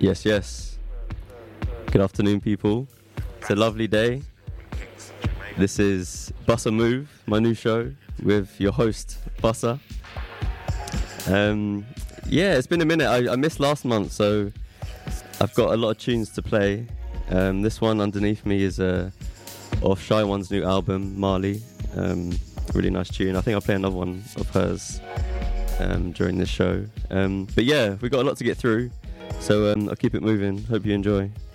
Yes, yes. Good afternoon, people. It's a lovely day. This is Bussa Move, my new show with your host, Bussa. Yeah, it's been a minute. I missed last month, so I've got a lot of tunes to play. This one underneath me is off Shy One's new album, Marley. Really nice tune. I think I'll play another one of hers during this show. But yeah, we've got a lot to get through, so I'll keep it moving. Hope you enjoy.